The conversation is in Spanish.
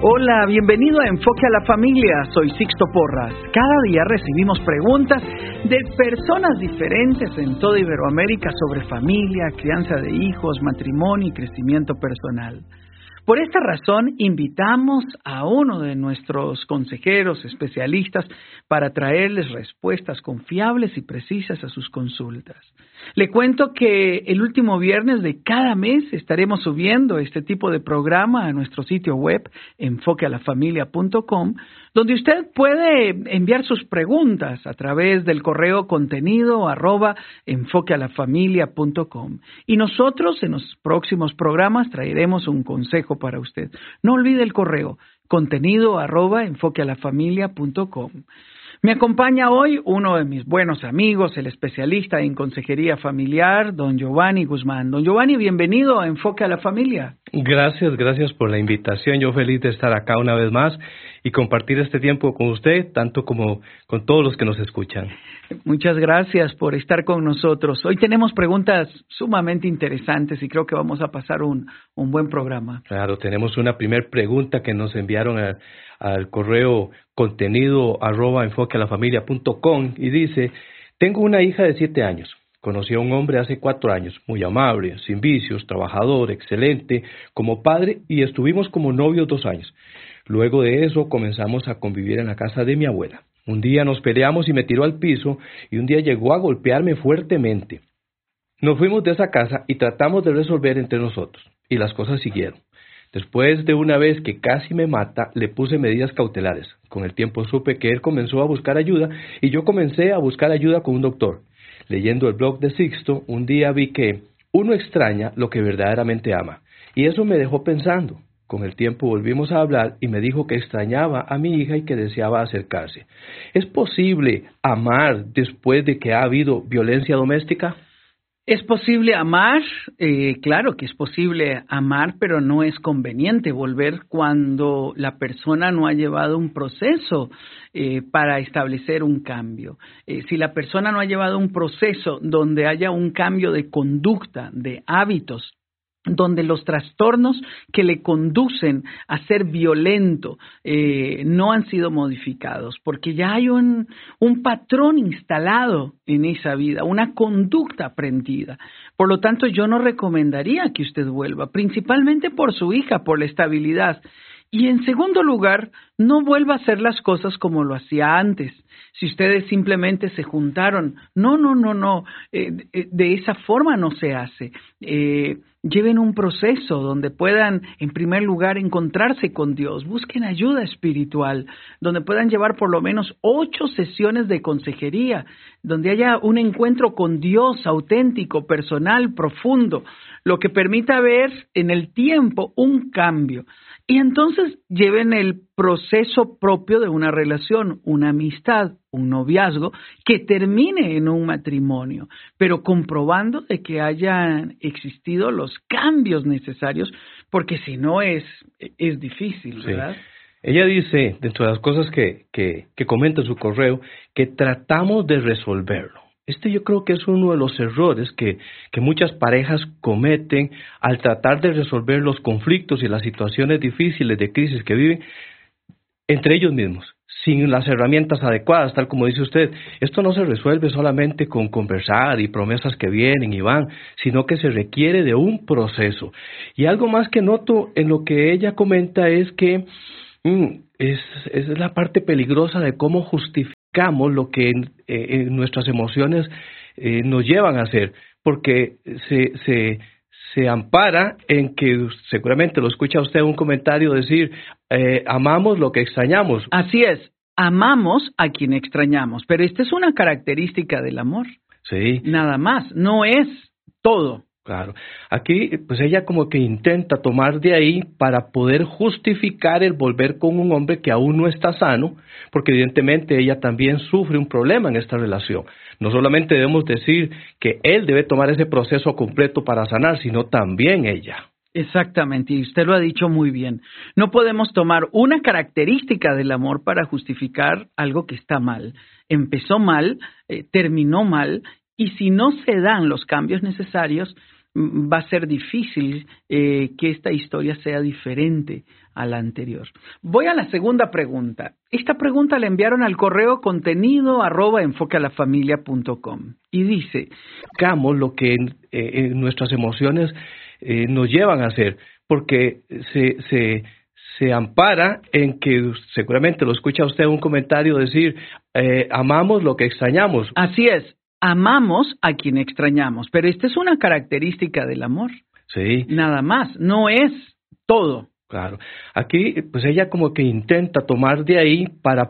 Hola, bienvenido a Enfoque a la Familia. Soy Sixto Porras. Cada día recibimos preguntas de personas diferentes en toda Iberoamérica sobre familia, crianza de hijos, matrimonio y crecimiento personal. Por esta razón, invitamos a uno de nuestros consejeros especialistas para traerles respuestas confiables y precisas a sus consultas. Le cuento que el último viernes de cada mes estaremos subiendo este tipo de programa a nuestro sitio web, enfoquealafamilia.com, donde usted puede enviar sus preguntas a través del correo contenido@enfoquealafamilia.com. Y nosotros en los próximos programas traeremos un consejo para usted. No olvide el correo contenido@enfoquealafamilia.com. Me acompaña hoy uno de mis buenos amigos, el especialista en consejería familiar, don Giovanni Guzmán. Don Giovanni, bienvenido a Enfoque a la Familia. Gracias por la invitación. Yo feliz de estar acá una vez más y compartir este tiempo con usted, tanto como con todos los que nos escuchan. Muchas gracias por estar con nosotros. Hoy tenemos preguntas sumamente interesantes y creo que vamos a pasar un buen programa. Claro, tenemos una primer pregunta que nos enviaron al correo contenido@enfoquealafamilia.com y dice: tengo una hija de 7 años. Conocí a un hombre hace 4 años, muy amable, sin vicios, trabajador, excelente, como padre, y estuvimos como novios 2 años. Luego de eso comenzamos a convivir en la casa de mi abuela. Un día nos peleamos y me tiró al piso y un día llegó a golpearme fuertemente. Nos fuimos de esa casa y tratamos de resolver entre nosotros, y las cosas siguieron. Después de una vez que casi me mata, le puse medidas cautelares. Con el tiempo supe que él comenzó a buscar ayuda y yo comencé a buscar ayuda con un doctor. Leyendo el blog de Sixto, un día vi que uno extraña lo que verdaderamente ama, y eso me dejó pensando. Con el tiempo volvimos a hablar y me dijo que extrañaba a mi hija y que deseaba acercarse. ¿Es posible amar después de que ha habido violencia doméstica? ¿Es posible amar? Claro que es posible amar, pero no es conveniente volver cuando la persona no ha llevado un proceso para establecer un cambio. Si la persona no ha llevado un proceso donde haya un cambio de conducta, de hábitos, donde los trastornos que le conducen a ser violento no han sido modificados, porque ya hay un patrón instalado en esa vida, una conducta aprendida. Por lo tanto, yo no recomendaría que usted vuelva, principalmente por su hija, por la estabilidad. Y en segundo lugar, no vuelva a hacer las cosas como lo hacía antes. Si ustedes simplemente se juntaron, no, de esa forma no se hace. Lleven un proceso donde puedan, en primer lugar, encontrarse con Dios. Busquen ayuda espiritual, donde puedan llevar por lo menos 8 sesiones de consejería, donde haya un encuentro con Dios auténtico, personal, profundo, lo que permita ver en el tiempo un cambio. Y entonces lleven el proceso propio de una relación, una amistad, un noviazgo, que termine en un matrimonio, pero comprobando de que hayan existido los cambios necesarios, porque si no es difícil, ¿verdad? Sí. Ella dice, dentro de las cosas que comenta en su correo, que tratamos de resolverlo. Yo creo que es uno de los errores que muchas parejas cometen al tratar de resolver los conflictos y las situaciones difíciles de crisis que viven entre ellos mismos, sin las herramientas adecuadas, tal como dice usted. Esto no se resuelve solamente con conversar y promesas que vienen y van, sino que se requiere de un proceso. Y algo más que noto en lo que ella comenta es que es la parte peligrosa de cómo justificamos lo que en nuestras emociones nos llevan a hacer, porque se ampara en que, seguramente lo escucha usted un comentario decir, amamos lo que extrañamos. Así es, amamos a quien extrañamos, pero esta es una característica del amor. Sí. Nada más, no es todo. Claro. Aquí, pues ella como que intenta tomar de ahí para poder justificar el volver con un hombre que aún no está sano, porque evidentemente ella también sufre un problema en esta relación. No solamente debemos decir que él debe tomar ese proceso completo para sanar, sino también ella. Exactamente, y usted lo ha dicho muy bien. No podemos tomar una característica del amor para justificar algo que está mal. Empezó mal, terminó mal, y si no se dan los cambios necesarios, va a ser difícil que esta historia sea diferente a la anterior. Voy a la segunda pregunta. Esta pregunta la enviaron al correo contenido@enfoquealafamilia.com y dice: Hagamos lo que nuestras emociones nos llevan a hacer, porque se ampara en que seguramente lo escucha usted un comentario decir, amamos lo que extrañamos. Así es, amamos a quien extrañamos, pero esta es una característica del amor. Sí. Nada más, no es todo. Claro. Aquí, pues ella como que intenta tomar de ahí para